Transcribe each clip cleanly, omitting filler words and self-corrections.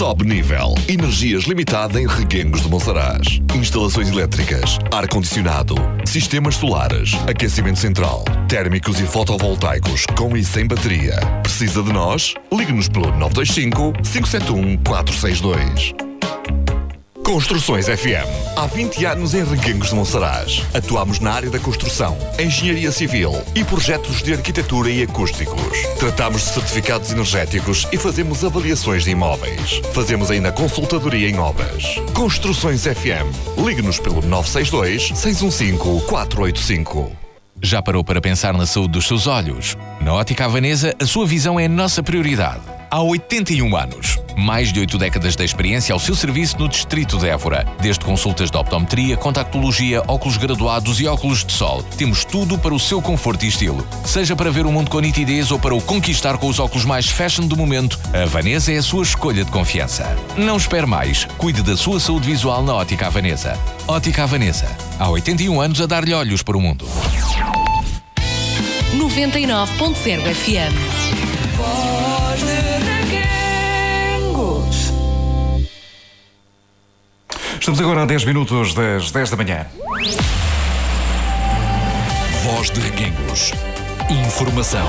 Sobe nível. Energias limitada em Reguengos de Monsaraz. Instalações elétricas, ar-condicionado, sistemas solares, aquecimento central, térmicos e fotovoltaicos com e sem bateria. Precisa de nós? Ligue-nos pelo 925 571 462. Construções FM. Há 20 anos em Reguengos de Monsaraz. Atuamos na área da construção, engenharia civil e projetos de arquitetura e acústicos. Tratamos de certificados energéticos e fazemos avaliações de imóveis. Fazemos ainda consultadoria em obras. Construções FM. Ligue-nos pelo 962 615 485. Já parou para pensar na saúde dos seus olhos? Na Ótica Havanesa, a sua visão é a nossa prioridade. Há 81 anos. Mais de 8 décadas de experiência ao seu serviço no distrito de Évora. Desde consultas de optometria, contactologia, óculos graduados e óculos de sol. Temos tudo para o seu conforto e estilo. Seja para ver o mundo com nitidez ou para o conquistar com os óculos mais fashion do momento, a Havanesa é a sua escolha de confiança. Não espere mais. Cuide da sua saúde visual na Ótica Havanesa. Ótica Havanesa. Há 81 anos a dar-lhe olhos para o mundo. 99.0 FM. Voz de Reguengos. Estamos agora a 10 minutos das 10 da manhã. Voz de Reguengos. Informação.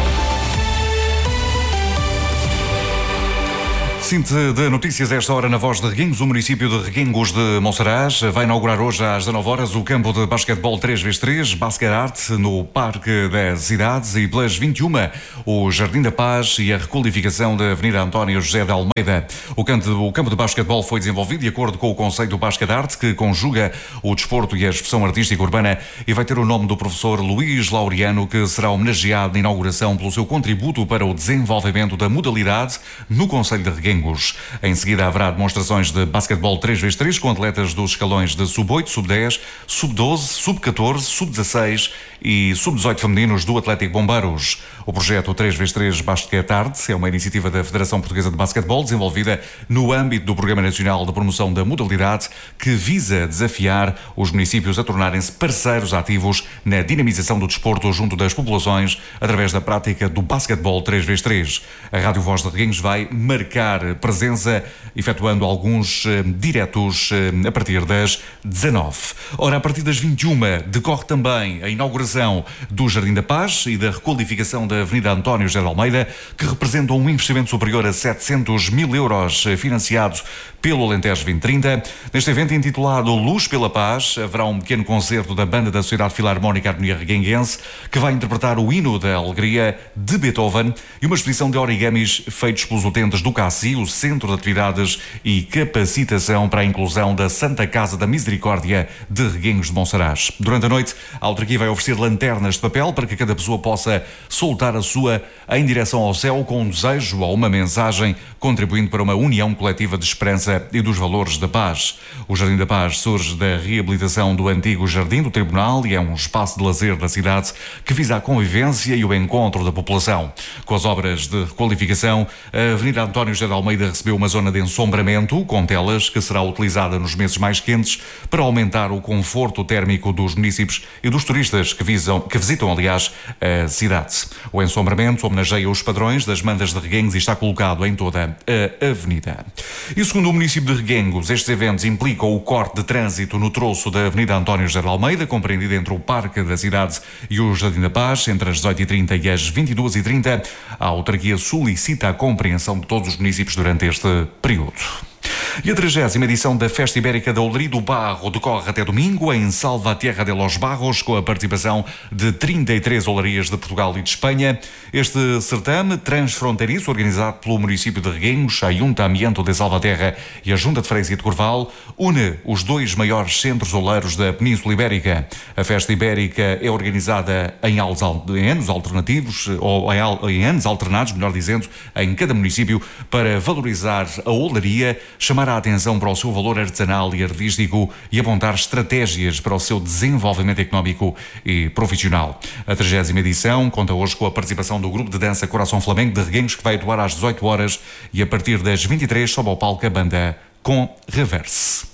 Síntese de notícias a esta hora na Voz de Reguengos. O município de Reguengos de Monsaraz vai inaugurar hoje às 19 horas o campo de basquetebol 3x3, Basket Art, no Parque das Cidades, e pelas 21 o Jardim da Paz e a requalificação da Avenida António José de Almeida. O campo de basquetebol foi desenvolvido de acordo com o conceito Basket Art, que conjuga o desporto e a expressão artística urbana, e vai ter o nome do professor Luís Laureano, que será homenageado na inauguração pelo seu contributo para o desenvolvimento da modalidade no concelho de Reguengos. Em seguida haverá demonstrações de basquetebol 3x3 com atletas dos escalões de sub-8, sub-10, sub-12, sub-14, sub-16 e sub-18 femininos do Atlético Bombeiros. O projeto 3x3 Basket Art é uma iniciativa da Federação Portuguesa de Basquetebol desenvolvida no âmbito do Programa Nacional de Promoção da Modalidade, que visa desafiar os municípios a tornarem-se parceiros ativos na dinamização do desporto junto das populações através da prática do basquetebol 3x3. A Rádio Voz de Reguengos vai marcar presença, efetuando alguns diretos a partir das 19. Ora, a partir das 21 decorre também a inauguração do Jardim da Paz e da requalificação da Avenida António José de Almeida, que representam um investimento superior a 700 mil euros, financiado pelo Alentejo 2030. Neste evento intitulado Luz pela Paz, haverá um pequeno concerto da Banda da Sociedade Filarmónica Harmonia Reguenguense, que vai interpretar o hino da alegria de Beethoven, e uma exposição de origamis feitos pelos utentes do CACI, o Centro de Atividades e Capacitação para a Inclusão da Santa Casa da Misericórdia de Reguengos de Monsaraz. Durante a noite, a autarquia vai oferecer lanternas de papel para que cada pessoa possa soltar a sua em direção ao céu com um desejo ou uma mensagem, contribuindo para uma união coletiva de esperança e dos valores da paz. O Jardim da Paz surge da reabilitação do antigo Jardim do Tribunal e é um espaço de lazer da cidade que visa a convivência e o encontro da população. Com as obras de requalificação, a Avenida António José de Almeida recebeu uma zona de ensombramento com telas que será utilizada nos meses mais quentes para aumentar o conforto térmico dos munícipes e dos turistas que visitam, aliás, a cidade. O ensombramento homenageia os padrões das mandas de Reguengos e está colocado em toda a avenida. E segundo o município de Reguengos, estes eventos implicam o corte de trânsito no troço da Avenida António José de Almeida, compreendido entre o Parque da Cidade e o Jardim da Paz, entre as 18h30 e as 22h30. A autarquia solicita a compreensão de todos os municípios durante este período. E a 30ª edição da Festa Ibérica da Olaria do Barro decorre até domingo em Salvatierra de los Barros, com a participação de 33 olarias de Portugal e de Espanha. Este certame transfronteiriço, organizado pelo município de Reguengos, a Ayuntamiento de Salvaterra e a Junta de Freguesia de Corval, une os dois maiores centros oleiros da Península Ibérica. A Festa Ibérica é organizada em anos alternativos, ou em anos alternados, melhor dizendo, em cada município, para valorizar a olaria, chamar a atenção para o seu valor artesanal e artístico e apontar estratégias para o seu desenvolvimento económico e profissional. A 30ª edição conta hoje com a participação do grupo de dança Coração Flamengo de Reguengos, que vai atuar às 18 horas e a partir das 23 sobe ao palco a banda Com Reverse.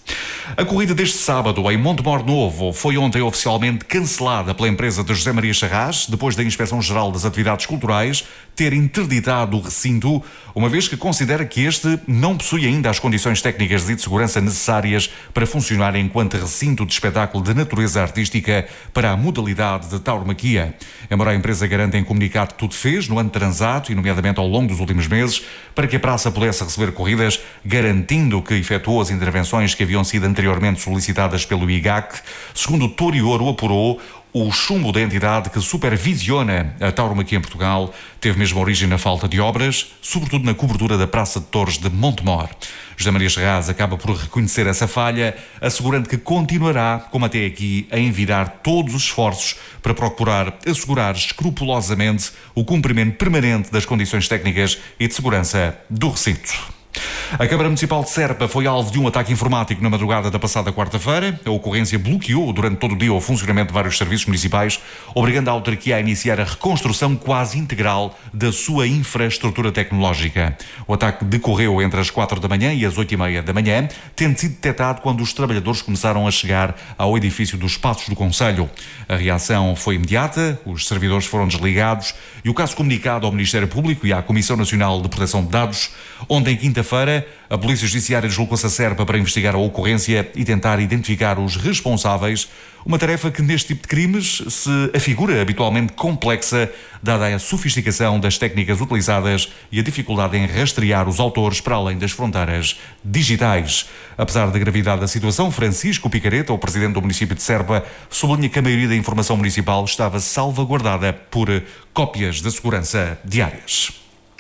A corrida deste sábado em Montemor Novo foi ontem oficialmente cancelada pela empresa de José Maria Charras, depois da Inspeção-Geral das Atividades Culturais ter interditado o recinto, uma vez que considera que este não possui ainda as condições técnicas e de segurança necessárias para funcionar enquanto recinto de espetáculo de natureza artística para a modalidade de tauromaquia. Embora a empresa garanta em comunicado que tudo fez no ano transato, e nomeadamente ao longo dos últimos meses, para que a praça pudesse receber corridas, garantindo que efetuou as intervenções que haviam sido anteriormente solicitadas pelo IGAC, segundo o Torior o apurou, o chumbo da entidade que supervisiona a tauromaquia em Portugal teve mesmo origem na falta de obras, sobretudo na cobertura da Praça de Torres de Montemor. José Maria Charras acaba por reconhecer essa falha, assegurando que continuará, como até aqui, a envidar todos os esforços para procurar assegurar escrupulosamente o cumprimento permanente das condições técnicas e de segurança do recinto. A Câmara Municipal de Serpa foi alvo de um ataque informático na madrugada da passada quarta-feira. A ocorrência bloqueou durante todo o dia o funcionamento de vários serviços municipais, obrigando a autarquia a iniciar a reconstrução quase integral da sua infraestrutura tecnológica. O ataque decorreu entre as 4 da manhã e as 8h30 da manhã, tendo sido detectado quando os trabalhadores começaram a chegar ao edifício dos Passos do Concelho. A reação foi imediata, os servidores foram desligados e o caso comunicado ao Ministério Público e à Comissão Nacional de Proteção de Dados, onde em quinta-feira a Polícia Judiciária deslocou-se a Serpa para investigar a ocorrência e tentar identificar os responsáveis, uma tarefa que neste tipo de crimes se afigura habitualmente complexa, dada a sofisticação das técnicas utilizadas e a dificuldade em rastrear os autores para além das fronteiras digitais. Apesar da gravidade da situação, Francisco Picareta, o presidente do município de Serpa, sublinha que a maioria da informação municipal estava salvaguardada por cópias de segurança diárias.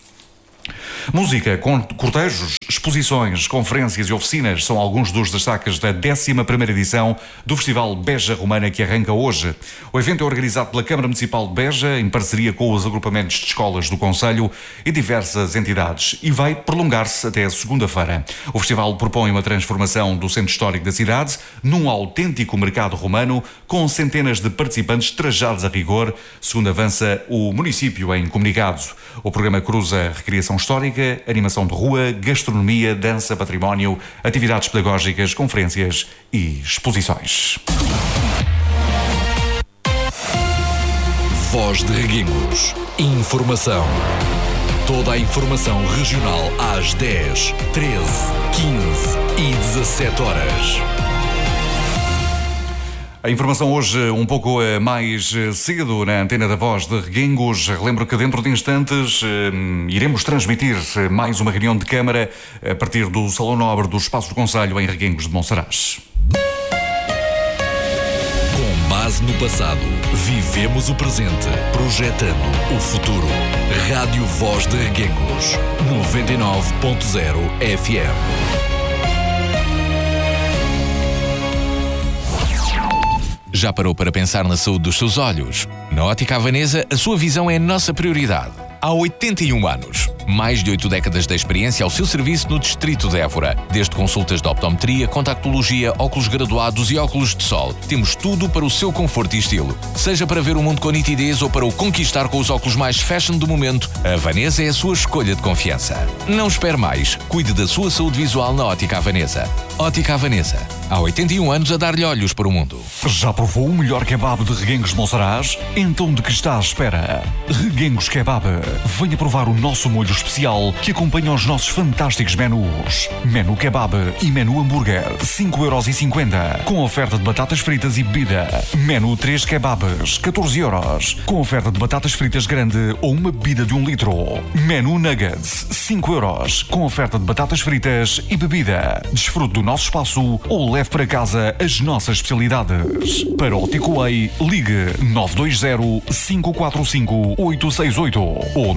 Música, cortejos, exposições, conferências e oficinas são alguns dos destaques da 11ª edição do Festival Beja Romana, que arranca hoje. O evento é organizado pela Câmara Municipal de Beja, em parceria com os agrupamentos de escolas do concelho e diversas entidades, e vai prolongar-se até segunda-feira. O festival propõe uma transformação do centro histórico da cidade num autêntico mercado romano, com centenas de participantes trajados a rigor, segundo avança o município em comunicado. O programa cruza recriação histórica, animação de rua, gastronomia, dança, património, atividades pedagógicas, conferências e exposições. Voz de Reguengos. Informação. Toda a informação regional às 10, 13, 15 e 17 horas. A informação hoje um pouco mais cedo na antena da Voz de Reguengos. Relembro que dentro de instantes iremos transmitir mais uma reunião de Câmara a partir do Salão Nobre do Espaço do Concelho em Reguengos de Monsaraz. Com base no passado, vivemos o presente, projetando o futuro. Rádio Voz de Reguengos, 99.0 FM. Já parou para pensar na saúde dos seus olhos? Na Ótica Havanesa, a sua visão é a nossa prioridade. Há 81 anos, mais de 8 décadas de experiência ao seu serviço no distrito de Évora. Desde consultas de optometria, contactologia, óculos graduados e óculos de sol. Temos tudo para o seu conforto e estilo. Seja para ver o mundo com nitidez ou para o conquistar com os óculos mais fashion do momento, a Havanesa é a sua escolha de confiança. Não espere mais. Cuide da sua saúde visual na Ótica Havanesa. Ótica Havanesa. Há 81 anos a dar-lhe olhos para o mundo. Já provou o melhor kebab de Reguengos de Monsaraz? Então de que está à espera? Reguengos Kebab. Venha provar o nosso molho especial que acompanha os nossos fantásticos menus. Menu Kebab e Menu Hambúrguer, 5,50€, com oferta de batatas fritas e bebida. Menu 3 Kebabs, 14€, com oferta de batatas fritas grande ou uma bebida de 1 litro. Menu Nuggets, 5€, com oferta de batatas fritas e bebida. Desfrute do nosso espaço ou leve para casa as nossas especialidades. Para o takeaway, ligue 920-545-868 ou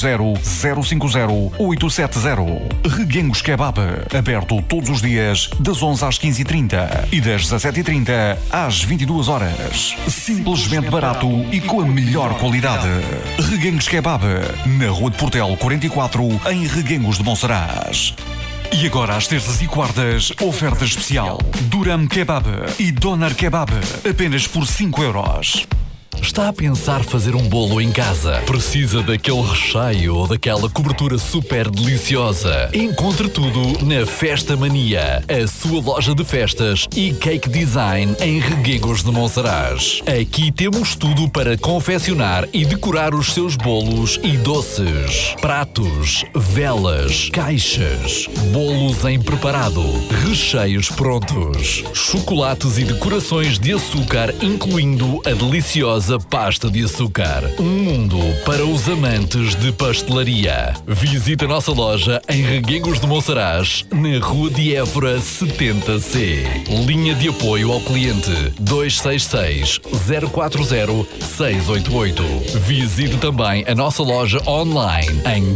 920-050-870. Reguengos Kebab, aberto todos os dias das 11 às 15h30 e das 17h30 às 22 horas. Simplesmente barato e com a melhor qualidade. Reguengos Kebab, na Rua de Portel 44, em Reguengos de Monsaraz. E agora, às terças e quartas, oferta especial. Duram Kebab e Doner Kebab, apenas por 5€. Está a pensar fazer um bolo em casa? Precisa daquele recheio ou daquela cobertura super deliciosa? Encontre tudo na Festa Mania, a sua loja de festas e cake design em Reguengos de Monsaraz. Aqui temos tudo para confeccionar e decorar os seus bolos e doces. Pratos, velas, caixas, bolos em preparado, recheios prontos, chocolates e decorações de açúcar, incluindo a deliciosa pasta de açúcar. Um mundo para os amantes de pastelaria. Visite a nossa loja em Reguengos de Monsaraz, na Rua de Évora 70C. Linha de apoio ao cliente 266 040 688. Visite também a nossa loja online em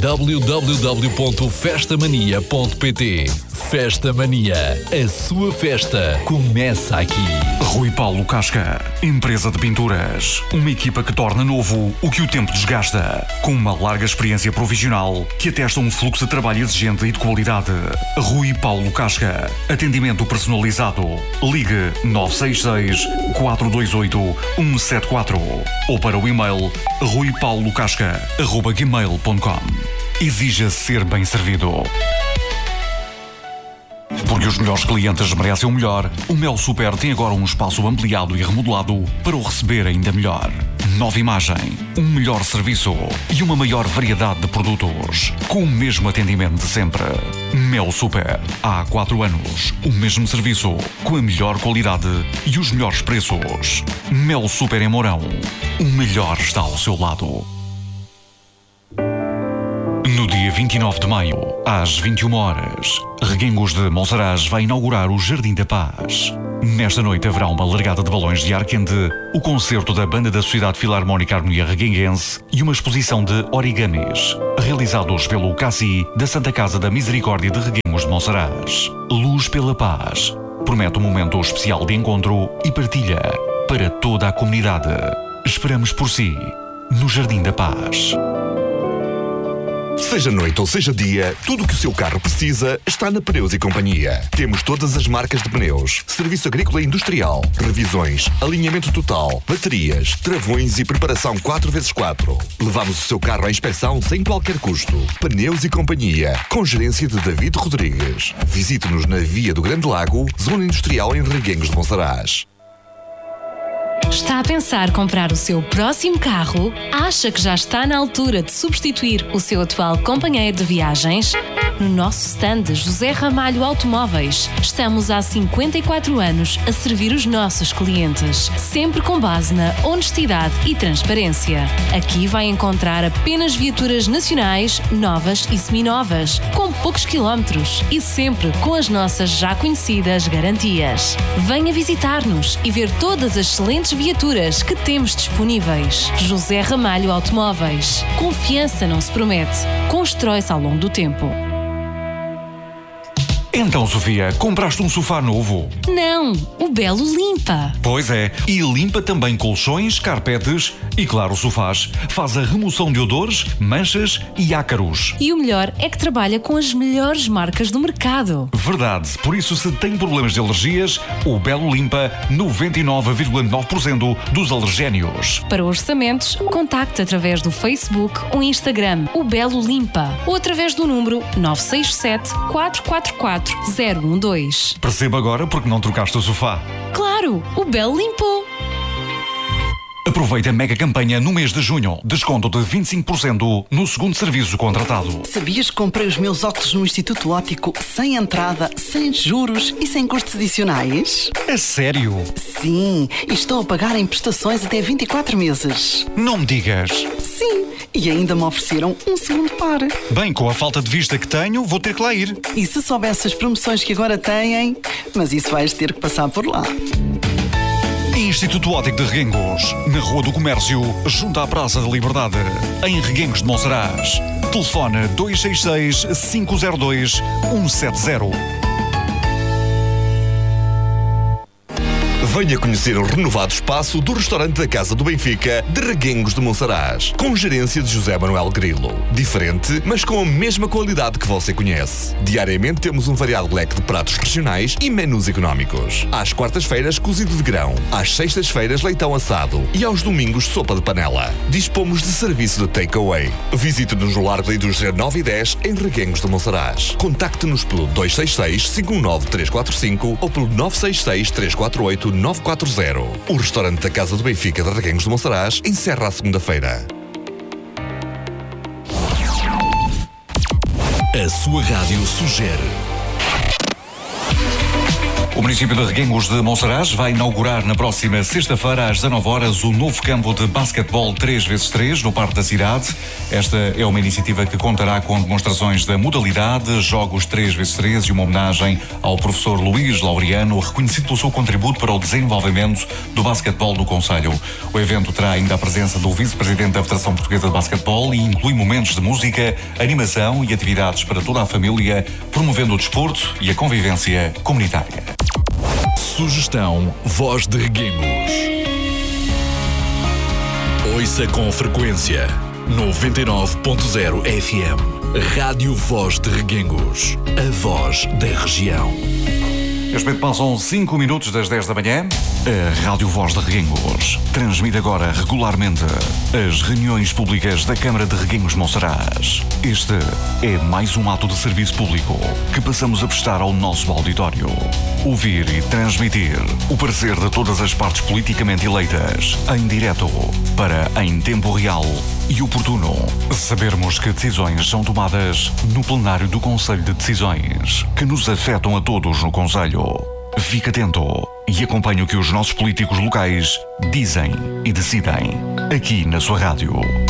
www.festamania.pt. Festa Mania, a sua festa começa aqui. Rui Paulo Casca, empresa de pinturas. Uma equipa que torna novo o que o tempo desgasta. Com uma larga experiência profissional que atesta um fluxo de trabalho exigente e de qualidade. Rui Paulo Casca. Atendimento personalizado. Ligue 966 428 174 ou para o e-mail ruipaulocasca@gmail.com. Exija ser bem servido. Porque os melhores clientes merecem o melhor, o Mel Super tem agora um espaço ampliado e remodelado para o receber ainda melhor. Nova imagem, um melhor serviço e uma maior variedade de produtos, com o mesmo atendimento de sempre. Mel Super, há 4 anos, o mesmo serviço, com a melhor qualidade e os melhores preços. Mel Super em Mourão, o melhor está ao seu lado. No dia 29 de maio, às 21 horas, Reguengos de Monsaraz vai inaugurar o Jardim da Paz. Nesta noite haverá uma largada de balões de ar quente, o concerto da Banda da Sociedade Filarmónica Harmonia Reguenguense e uma exposição de origamis, realizados pelo CACI da Santa Casa da Misericórdia de Reguengos de Monsaraz. Luz pela Paz promete um momento especial de encontro e partilha para toda a comunidade. Esperamos por si, no Jardim da Paz. Seja noite ou seja dia, tudo o que o seu carro precisa está na Pneus e Companhia. Temos todas as marcas de pneus, serviço agrícola e industrial, revisões, alinhamento total, baterias, travões e preparação 4x4. Levamos o seu carro à inspeção sem qualquer custo. Pneus e Companhia, com gerência de David Rodrigues. Visite-nos na Via do Grande Lago, Zona Industrial em Reguengos de Monsaraz. Está a pensar comprar o seu próximo carro? Acha que já está na altura de substituir o seu atual companheiro de viagens? No nosso stand José Ramalho Automóveis, estamos há 54 anos a servir os nossos clientes, sempre com base na honestidade e transparência. Aqui vai encontrar apenas viaturas nacionais, novas e seminovas, com poucos quilómetros e sempre com as nossas já conhecidas garantias. Venha visitar-nos e ver todas as excelentes viaturas que temos disponíveis. José Ramalho Automóveis. Confiança não se promete, constrói-se ao longo do tempo. Então, Sofia, compraste um sofá novo? Não, o Belo limpa. Pois é, e limpa também colchões, carpetes e, claro, sofás. Faz a remoção de odores, manchas e ácaros. E o melhor é que trabalha com as melhores marcas do mercado. Verdade, por isso se tem problemas de alergias, o Belo limpa 99,9% dos alergénios. Para orçamentos, contacte através do Facebook ou Instagram, o Belo Limpa, ou através do número 967 444 012. Perceba agora porque não trocaste o sofá. Claro, o Belo limpou. Aproveite a mega campanha no mês de junho. Desconto de 25% no segundo serviço contratado. Sabias que comprei os meus óculos no Instituto Óptico sem entrada, sem juros e sem custos adicionais? É sério? Sim, e estou a pagar em prestações até 24 meses. Não me digas. Sim, e ainda me ofereceram um segundo par. Bem, com a falta de vista que tenho, vou ter que lá ir. E se soubesse as promoções que agora têm, mas isso vais ter que passar por lá. Instituto Óptico de Reguengos, na Rua do Comércio, junto à Praça da Liberdade, em Reguengos de Monsaraz. Telefone 266 502 170. Venha conhecer o renovado espaço do restaurante da Casa do Benfica de Reguengos de Monsaraz, com gerência de José Manuel Grilo. Diferente, mas com a mesma qualidade que você conhece. Diariamente temos um variado leque de pratos regionais e menus económicos. Às quartas-feiras, cozido de grão. Às sextas-feiras, leitão assado. E aos domingos, sopa de panela. Dispomos de serviço de takeaway. Visite-nos no Largo da Indústria 9 e 10, em Reguengos de Monsaraz. Contacte-nos pelo 266-519-345 ou pelo 966-348-940. O restaurante da Casa do Benfica de Reguengos de Monsaraz encerra a segunda-feira. A sua rádio sugere. O município de Reguengos de Monsaraz vai inaugurar na próxima sexta-feira às 19 horas o novo campo de basquetebol 3x3 no Parque da Cidade. Esta é uma iniciativa que contará com demonstrações da modalidade, jogos 3x3 e uma homenagem ao professor Luís Laureano, reconhecido pelo seu contributo para o desenvolvimento do basquetebol no concelho. O evento terá ainda a presença do vice-presidente da Federação Portuguesa de Basquetebol e inclui momentos de música, animação e atividades para toda a família, promovendo o desporto e a convivência comunitária. Sugestão Voz de Reguengos. Ouça com frequência 99.0 FM. Rádio Voz de Reguengos. A voz da região. Neste momento passam 5 minutos das 10 da manhã. A Rádio Voz de Reguengos transmite agora regularmente as reuniões públicas da Câmara de Reguengos de Monsaraz. Este é mais um ato de serviço público que passamos a prestar ao nosso auditório. Ouvir e transmitir o parecer de todas as partes politicamente eleitas em direto para, em tempo real e oportuno, sabermos que decisões são tomadas no plenário do Conselho de Decisões que nos afetam a todos no Conselho. Fique atento e acompanhe o que os nossos políticos locais dizem e decidem aqui na sua rádio.